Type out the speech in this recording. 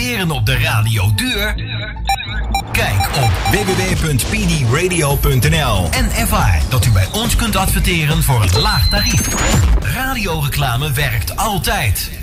adverteren op de radio duur? Kijk op www.pdradio.nl en ervaar dat u bij ons kunt adverteren voor een laag tarief. Radioreclame werkt altijd.